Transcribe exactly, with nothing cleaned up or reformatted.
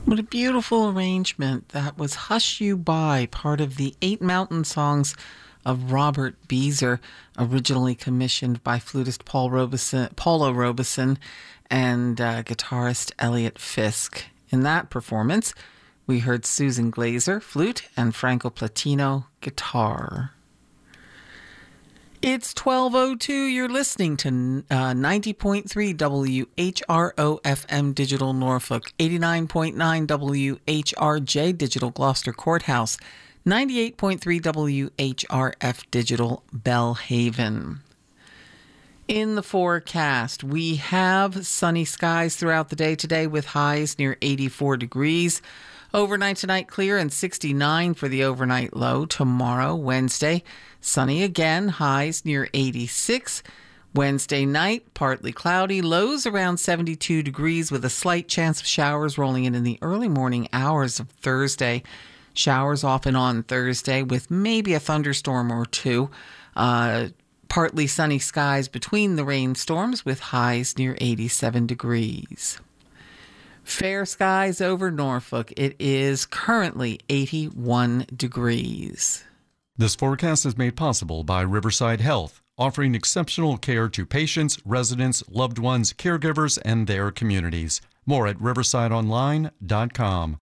What a beautiful arrangement. That was Hush You By, part of the Eight Mountain Songs of Robert Beezer, originally commissioned by flutist Paul Robeson, Paulo Robeson and uh, guitarist Elliot Fisk. In that performance, we heard Susan Glazer, flute, and Franco Platino, guitar. It's twelve oh two. You're listening to uh, ninety point three W H R O F M Digital Norfolk, eighty-nine point nine W H R J Digital Gloucester Courthouse, ninety-eight point three W H R F Digital Bellhaven. In the forecast, we have sunny skies throughout the day today with highs near eighty-four degrees. Overnight tonight, clear and sixty-nine for the overnight low. Tomorrow, Wednesday, sunny again, highs near eighty-six. Wednesday night, partly cloudy, lows around seventy-two degrees with a slight chance of showers rolling in in the early morning hours of Thursday. Showers off and on Thursday with maybe a thunderstorm or two. Uh, partly sunny skies between the rainstorms with highs near eighty-seven degrees. Fair skies over Norfolk. It is currently eighty-one degrees. This forecast is made possible by Riverside Health, offering exceptional care to patients, residents, loved ones, caregivers, and their communities. More at riverside online dot com.